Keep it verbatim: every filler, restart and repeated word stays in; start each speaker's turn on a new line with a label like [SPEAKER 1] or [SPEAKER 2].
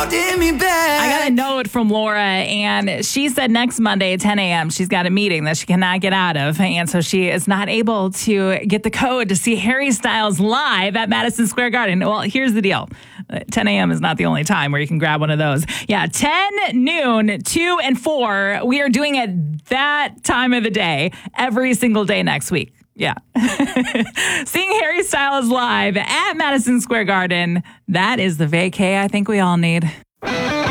[SPEAKER 1] holding me back.
[SPEAKER 2] I got a note from Laura, and she said next Monday at ten a.m. she's got a meeting that she cannot get out of, and so she is not able to get the code to see Harry Styles live at Madison Square Garden. Well, here's the deal. ten a.m. is not the only time where you can grab one of those. Yeah, ten, noon, two, and four. We are doing it that time of the day every single day next week. Yeah. Seeing Harry Styles live at Madison Square Garden. That is the vacay I think we all need.